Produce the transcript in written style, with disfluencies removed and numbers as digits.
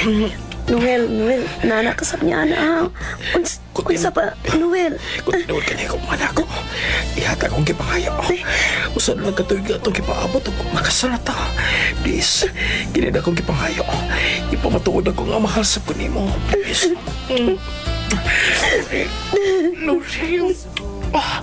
Noel, nanakasap niya na. Unsa pa, Noel? Kung tinawag ka niya kung mana ko, ihata kong kipangayo. Usan lang katuig atong kipaabot o makasalata. Please, ginida kong kipangayo. Ipamatuod ako nga mahal sa kunimo. Please. Nuri.